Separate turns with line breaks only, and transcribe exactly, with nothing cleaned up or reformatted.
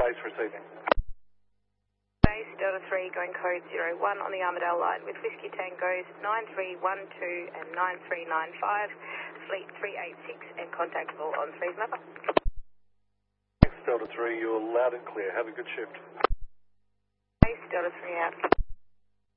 base receiving.
Base Delta three going code zero one on the Armidale line with Whiskey Tangos nine three one two and nine three nine five, fleet three eight six and contactable on three's mapper.
Thanks Delta three, you're loud and clear. Have a good shift.
Base Delta three out.